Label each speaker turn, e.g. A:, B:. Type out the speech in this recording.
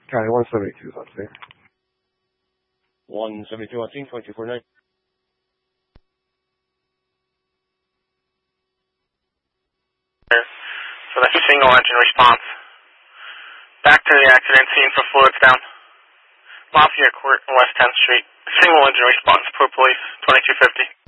A: County 172 is on scene.
B: 172 on scene, 2249.
C: So that's a single engine response. Back to the accident scene for fluids down. Lafayette Court, West 10th Street. Single engine response, Port Police, 2250.